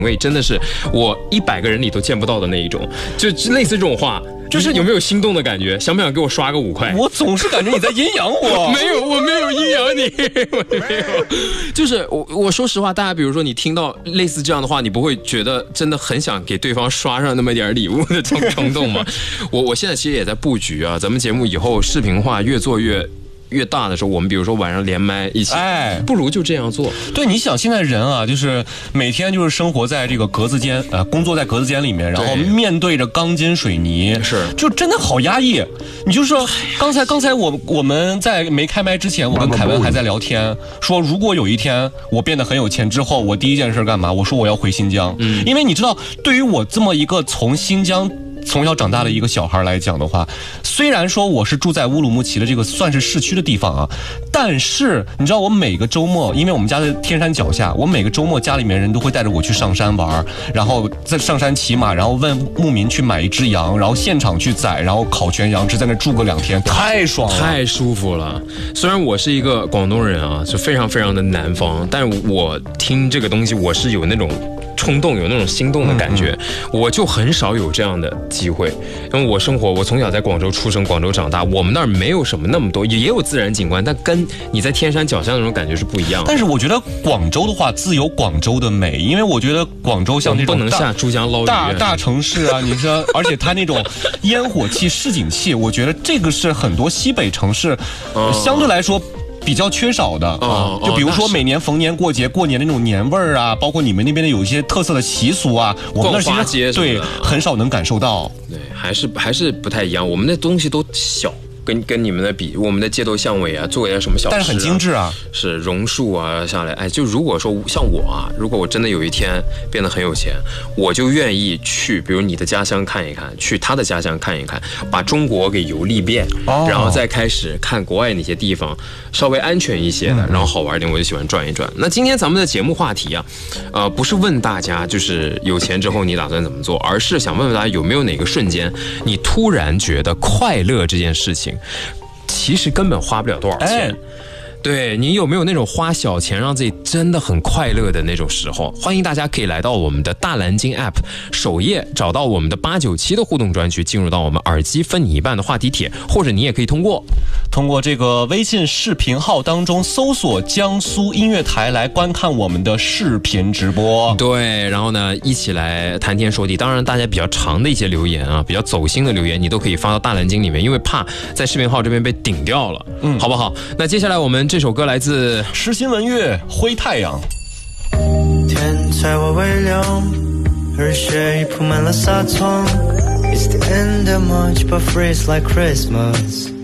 味真的是我100个人里都见不到的那一种，就类似这种话。就是有没有心动的感觉？想不想给我刷个5块？ 我总是感觉你在阴阳我。 没有，我没有阴阳你，我没有。就是我说实话，大家比如说你听到类似这样的话，你不会觉得真的很想给对方刷上那么点礼物的这种冲动吗？我现在其实也在布局啊，咱们节目以后视频化越做越大的时候，我们比如说晚上连麦一起，不如就这样做。 对，你想现在人啊，就是每天就是生活在这个格子间，工作在格子间里面，然后面对着钢筋水泥， 是， 就真的好压抑。你就说刚才我们在没开麦之前，我跟凯文还在聊天，说如果有一天我变得很有钱之后，我第一件事干嘛？我说我要回新疆，因为你知道，对于我这么一个从新疆从小长大的一个小孩来讲的话，虽然说我是住在乌鲁木齐的这个算是市区的地方啊，但是你知道我每个周末，因为我们家在天山脚下，我每个周末家里面人都会带着我去上山玩，然后在上山骑马，然后问牧民去买一只羊，然后现场去宰，然后烤全羊，只在那住个2天，太爽了， 太舒服了。虽然我是一个广东人啊，就非常非常的南方，但我听这个东西我是有那种冲动，有那种心动的感觉，我就很少有这样的机会。因为我从小在广州出生，广州长大，我们那儿没有什么那么多，也有自然景观，但跟你在天山脚下那种感觉是不一样的。 但是我觉得广州的话自有广州的美，因为我觉得广州像这种不能下珠江捞鱼大城市啊，你说，而且它那种烟火气、市井气，我觉得这个是很多西北城市相对来说比较缺少的就比如说每年逢年过节过年的那种年味儿啊，包括你们那边的有一些特色的习俗啊，我们那其实对很少能感受到。 对，还是不太一样，我们的东西都小。跟你们的比，我们的街头巷尾啊，做一些什么小吃、 但是很精致啊， 是榕树啊下来，就如果说像我啊，如果我真的有一天变得很有钱，我就愿意去，比如你的家乡看一看，去他的家乡看一看，把中国给游历遍，然后再开始看国外那些地方稍微安全一些的，然后好玩一点，我就喜欢转一转。那今天咱们的节目话题啊，不是问大家就是有钱之后你打算怎么做，而是想问问大家有没有哪个瞬间你突然觉得快乐这件事情其实根本花不了多少钱。对，你有没有那种花小钱让自己真的很快乐的那种时候？欢迎大家可以来到我们的大蓝鲸 App 首页，找到我们的897的互动专区，进入到我们耳机分你一半的话题帖，或者你也可以通过这个微信视频号当中搜索江苏音乐台来观看我们的视频直播。 对，然后呢一起来谈天说地。当然大家比较长的一些留言啊，比较走心的留言，你都可以发到大蓝鲸里面，因为怕在视频号这边被顶掉了，好不好？那接下来我们这首歌来自诗心文乐《灰太阳》。 天在我微凉，而雪已铺满了纱窗。It's the end of March, but freeze like Christmas.